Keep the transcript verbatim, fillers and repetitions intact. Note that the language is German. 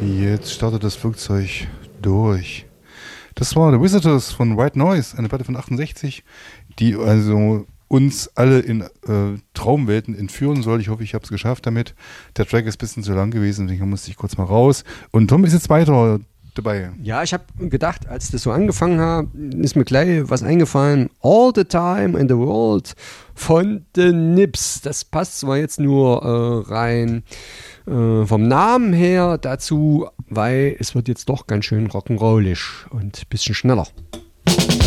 Jetzt startet das Flugzeug durch. Das war The Visitors von White Noise, eine Platte von achtundsechzig, die also uns alle in äh, Traumwelten entführen soll. Ich hoffe, ich habe es geschafft damit. Der Track ist ein bisschen zu lang gewesen, deswegen musste ich kurz mal raus. Und Tom ist jetzt weiter dabei. Ja, ich habe gedacht, als das so angefangen hat, ist mir gleich was eingefallen. All the Time in the World von The Nips. Das passt zwar jetzt nur äh, rein äh, vom Namen her dazu, weil es wird jetzt doch ganz schön rock'n'rollig und ein bisschen schneller.